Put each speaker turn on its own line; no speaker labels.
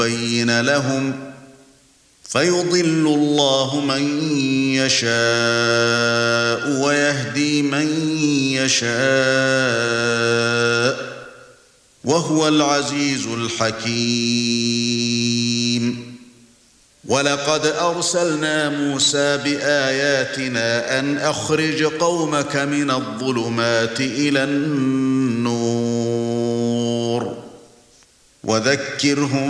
ليبين لهم فيضل الله من يشاء ويهدي من يشاء وهو العزيز الحكيم. ولقد أرسلنا موسى بآياتنا أن أخرج قومك من الظلمات إلى النور وذكرهم